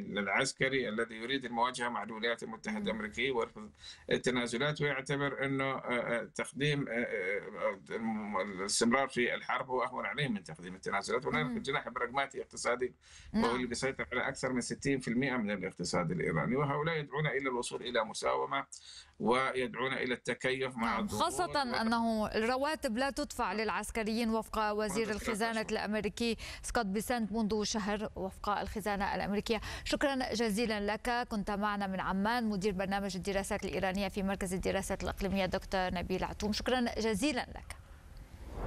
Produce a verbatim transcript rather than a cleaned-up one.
العسكري الذي يريد المواجهة مع الولايات المتحدة إمم. الأمريكية ويرفض التنازلات، ويعتبر أنه تقديم الاستمرار في الحرب هو أهون عليه من تقديم التنازلات. وهناك اهم. الجناح البراغماتي اقتصادي، وهو اللي نعم. بيسيطر على أكثر من ستين بالمئة من الاقتصاد الإيراني، وهؤلاء يدعون إلى الوصول إلى مساومة ويدعون إلى التكيف مع نعم، الضغوط. خاصة أنه الرواتب لا تدفع للعسكريين وفق وزير الخزانة الأمريكي سكوت بيسنت منذ شهر وفق الخزانة الأمريكية. شكرا جزيلا لك، كنت معنا من عمان مدير برنامج الدراسات الإيرانية في مركز الدراسات الإقليمية دكتور نبيل عتوم، شكرا جزيلا لك.